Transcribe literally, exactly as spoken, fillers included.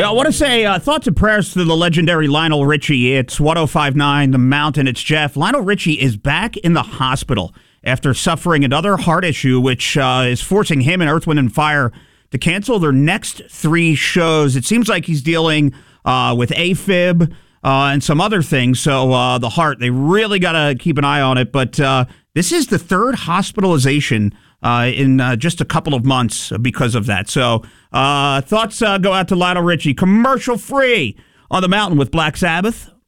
Yeah, I want to say uh, thoughts and prayers to the legendary Lionel Richie. It's one oh five point nine The Mountain. It's Jeff. Lionel Richie is back in the hospital after suffering another heart issue, which uh, is forcing him and Earth, Wind and Fire to cancel their next three shows. It seems like he's dealing uh, with AFib uh, and some other things. So uh, the heart, they really got to keep an eye on it. But uh, this is the third hospitalization uh, in uh, just a couple of months because of that. So uh, thoughts uh, go out to Lionel Richie. Commercial free on the Mountain with Black Sabbath.